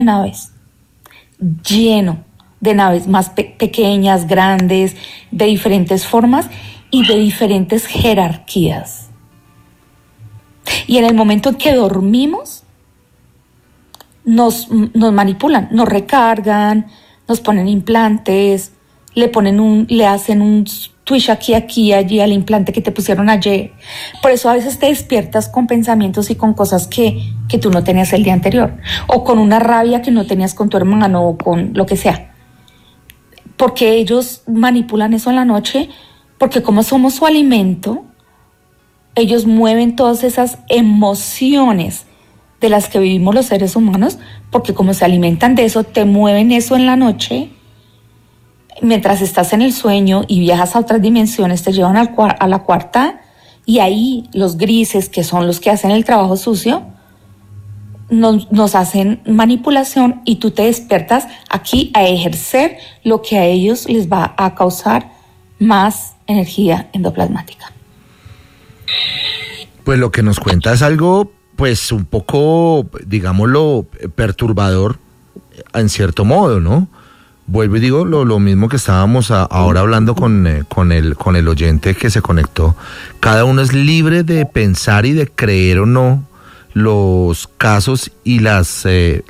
naves, lleno de naves más pequeñas, grandes, de diferentes formas y de diferentes jerarquías. Y en el momento en que dormimos, nos manipulan, nos recargan, nos ponen implantes, le hacen un twitch aquí, allí al implante que te pusieron ayer. Por eso a veces te despiertas con pensamientos y con cosas que tú no tenías el día anterior, o con una rabia que no tenías con tu hermano, o con lo que sea. Porque ellos manipulan eso en la noche, porque como somos su alimento, ellos mueven todas esas emociones de las que vivimos los seres humanos, porque como se alimentan de eso, te mueven eso en la noche. Mientras estás en el sueño y viajas a otras dimensiones, te llevan a la cuarta, y ahí los grises, que son los que hacen el trabajo sucio, nos hacen manipulación, y tú te despiertas aquí a ejercer lo que a ellos les va a causar más energía endoplasmática. Pues lo que nos cuenta es algo, pues un poco, digámoslo, perturbador en cierto modo, ¿no? Vuelvo y digo lo mismo que estábamos ahora hablando con el oyente que se conectó. Cada uno es libre de pensar y de creer o no los casos y las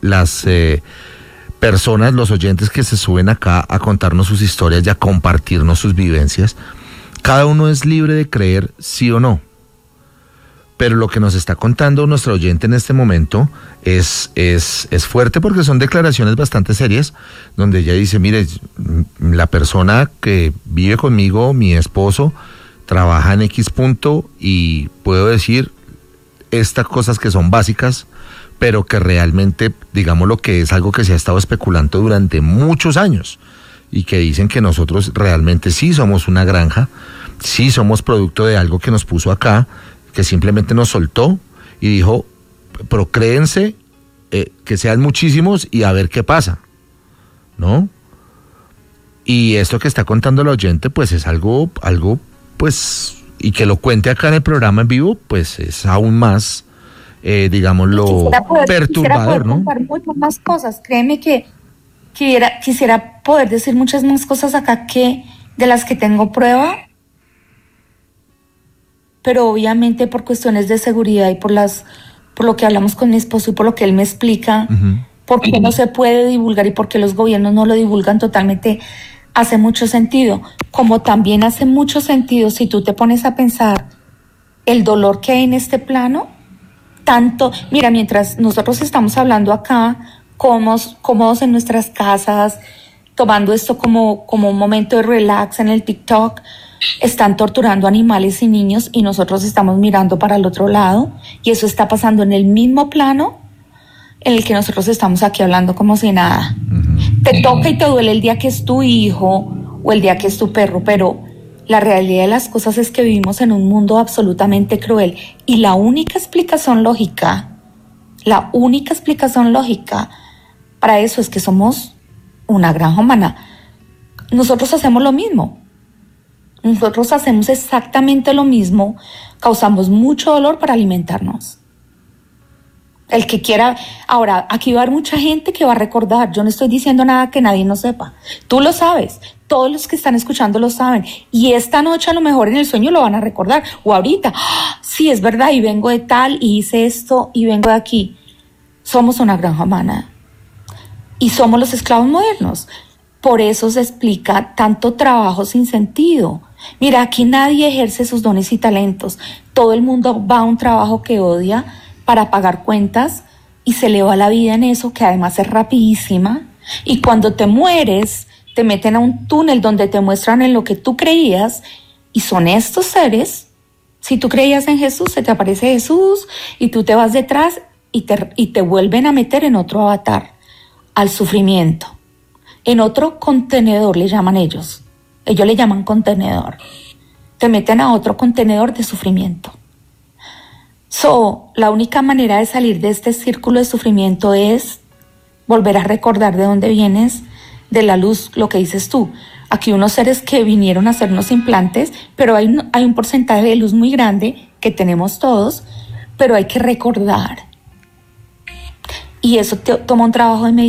personas, los oyentes que se suben acá a contarnos sus historias y a compartirnos sus vivencias. Cada uno es libre de creer sí o no. Pero lo que nos está contando nuestro oyente en este momento es fuerte, porque son declaraciones bastante serias, donde ella dice, mire, la persona que vive conmigo, mi esposo, trabaja en X punto, y puedo decir estas cosas que son básicas, pero que realmente, digamos, lo que es algo que se ha estado especulando durante muchos años, y que dicen que nosotros realmente sí somos una granja, sí somos producto de algo que nos puso acá, que simplemente nos soltó y dijo, procréense, que sean muchísimos y a ver qué pasa, ¿no? Y esto que está contando el oyente, pues es algo, pues, y que lo cuente acá en el programa en vivo, pues es aún más, digámoslo, perturbador, ¿no? Quisiera poder contar muchas más cosas. Créeme que quisiera poder decir muchas más cosas acá que de las que tengo prueba, pero obviamente por cuestiones de seguridad y por lo que hablamos con mi esposo y por lo que él me explica, por qué no se puede divulgar y por qué los gobiernos no lo divulgan totalmente, hace mucho sentido. Como también hace mucho sentido si tú te pones a pensar el dolor que hay en este plano, tanto, mira, mientras nosotros estamos hablando acá, cómodos en nuestras casas, tomando esto como un momento de relax en el TikTok, están torturando animales y niños, y nosotros estamos mirando para el otro lado, y eso está pasando en el mismo plano en el que nosotros estamos aquí hablando como si nada. Te toca y te duele el día que es tu hijo o el día que es tu perro, pero la realidad de las cosas es que vivimos en un mundo absolutamente cruel, y la única explicación lógica para eso es que somos una granja humana. Nosotros hacemos lo mismo. Nosotros hacemos exactamente lo mismo, causamos mucho dolor para alimentarnos. El que quiera, ahora, aquí va a haber mucha gente que va a recordar, yo no estoy diciendo nada que nadie no sepa, tú lo sabes, todos los que están escuchando lo saben, y esta noche a lo mejor en el sueño lo van a recordar, o ahorita, sí, es verdad, y vengo de tal, y hice esto, y vengo de aquí. Somos una granja humana, y somos los esclavos modernos. Por eso se explica tanto trabajo sin sentido. Mira, aquí nadie ejerce sus dones y talentos. Todo el mundo va a un trabajo que odia para pagar cuentas, y se le va la vida en eso, que además es rapidísima. Y cuando te mueres, te meten a un túnel donde te muestran en lo que tú creías, y son estos seres. Si tú creías en Jesús, se te aparece Jesús, y tú te vas detrás y te vuelven a meter en otro avatar, al sufrimiento. En otro contenedor le llaman ellos. Ellos le llaman contenedor. Te meten a otro contenedor de sufrimiento. La única manera de salir de este círculo de sufrimiento es volver a recordar de dónde vienes, de la luz, lo que dices tú. Aquí unos seres que vinieron a hacernos implantes, pero hay un porcentaje de luz muy grande que tenemos todos, pero hay que recordar. Y eso toma un trabajo de